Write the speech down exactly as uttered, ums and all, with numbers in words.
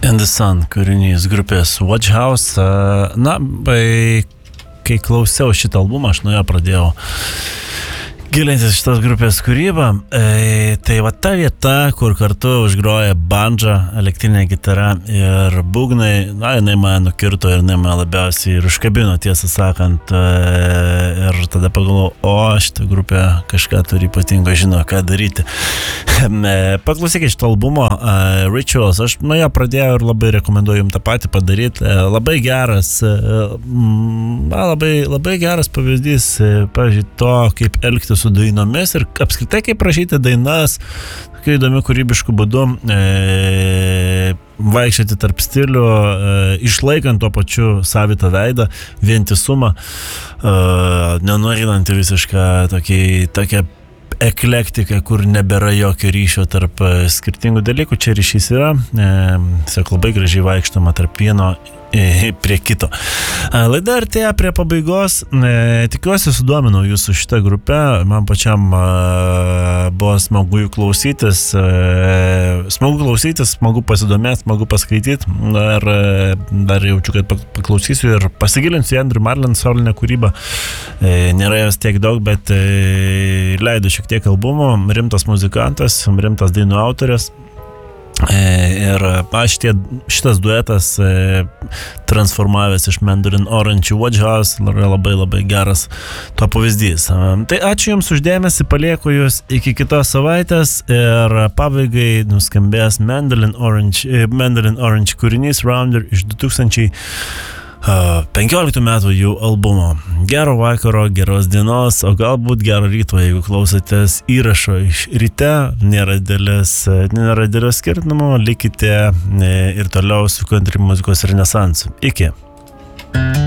and the Sun kūrinys grupės Watch House. Na, bai, kai klausiau šitą albumą, aš nuo jo pradėjau gilintis šitos grupės kūrybą. E, tai va ta vieta, kur kartu užgroja bandža, elektrinė gitara ir būgnai, na, jinai mane nukirto ir jinai mane labiausiai ir užkabino, tiesą sakant. E, ir tada pagalvojau, o šitą grupę kažką turi ypatingo, žino, ką daryti. E, paklausykit šito albumo uh, Rituals, aš nuo jo pradėjau ir labai rekomenduoju jums tą patį padaryti. E, labai geras, e, m, labai, labai geras pavyzdys, e, pavyzdžiui, to, kaip elgtis su dainomis ir apskritai kaip rašyti dainas tokiu įdomiu kūrybišku būdu, e, vaikščioti tarp stilių, e, išlaikant tuo pačiu savitą veidą, vientisumą, e, nenueinant į visišką tokį, tokią eklektika, kur nebėra jokio ryšio tarp skirtingų dalykų. Čia ryšys yra, e, tiesiog labai gražiai vaikštama tarp vieno e, prie kito. Laida artėja prie pabaigos. E, tikiuosi sudominau jūsų šitą grupę. Man pačiam e, buvo smagu jų klausytis. E, smagu klausytis, smagu pasidomėti, smagu paskaityti. Dar, dar jaučiu, kad paklausysiu ir pasigilinsiu į Andrew Marlin solinę kūrybą. E, nėra jos tiek daug, bet e, leido šiek tiek albumų. Rimtas muzikantas, rimtas dainų autorius. E, ir aš tie, šitas duetas e, transformavęs iš Mandarin Orange į Watch House yra labai labai geras to pavyzdys. E, tai ačiū Jums uždėmesį, palieku Jūs iki kitos savaitės ir pabaigai nuskambės Mandarin Orange, e, Mandarin Orange kūrinys Rounder iš du tūkstančiai penkioliktų metų jų albumo. Gero vakaro, geros dienos, o galbūt gero ryto, jeigu klausotės įrašo iš ryte, nėra dėlės, nėra dėlės skirtumo, likite ir toliau su country muzikos renesansu. Iki.